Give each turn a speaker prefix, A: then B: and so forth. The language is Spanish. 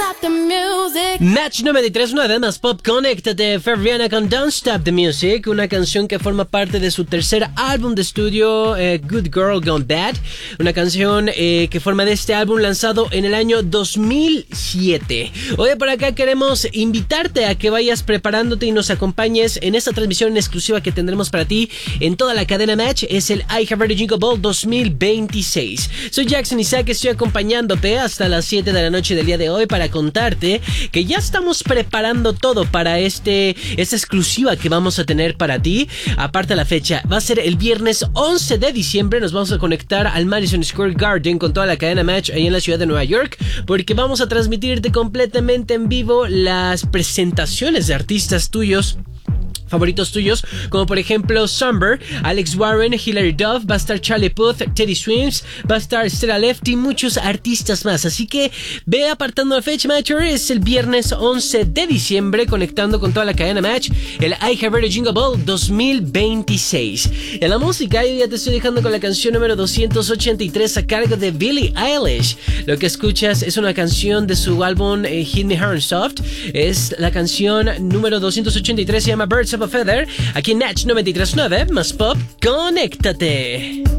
A: Match 93.9 más Pop Conéctate, Ferriana con Don't Stop the Music, una canción que forma parte de su tercer álbum de estudio, Good Girl Gone Bad, una canción que forma de este álbum lanzado en el año 2007. Hoy por acá queremos invitarte a que vayas preparándote y nos acompañes en esta transmisión exclusiva que tendremos para ti en toda la cadena Match. Es el iHeartRadio Jingle Ball 2026. Soy Jackson Isaac, estoy acompañándote hasta las 7 de la noche del día de hoy para contarte que ya estamos preparando todo para esta exclusiva que vamos a tener para ti. Aparte, la fecha va a ser el viernes 11 de diciembre. Nos vamos a conectar al Madison Square Garden con toda la cadena Match ahí en la ciudad de Nueva York, porque vamos a transmitirte completamente en vivo las presentaciones de artistas favoritos tuyos, como por ejemplo Summer, Alex Warren, Hilary Duff, va a estar Charlie Puth, Teddy Swims, va a estar Stella Left y muchos artistas más. Así que ve apartando la fecha, Matcher. Es el viernes 11 de diciembre, conectando con toda la cadena Match, el iHeartRadio Jingle Ball 2026. En la música, hoy día te estoy dejando con la canción número 283 a cargo de Billie Eilish. Lo que escuchas es una canción de su álbum Hit Me Hard and Soft. Es la canción número 283, se llama Birds of a Feather, aquí en Natch 93.9 más Pop Conéctate.